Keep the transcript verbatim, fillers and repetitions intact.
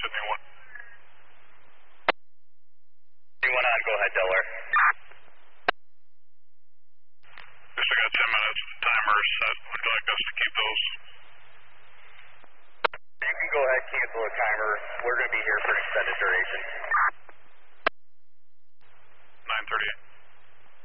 Sydney one. Sydney one on, go ahead, Delaware. Guess I got ten minutes. Timers set. Would you like us to keep those? You can go ahead, cancel the timer. We're